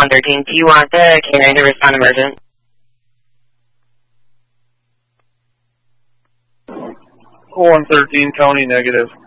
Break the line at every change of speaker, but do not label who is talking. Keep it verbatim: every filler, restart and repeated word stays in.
one thirteen. Do you want the canine to respond emergent?
one thirteen, Tony, negative.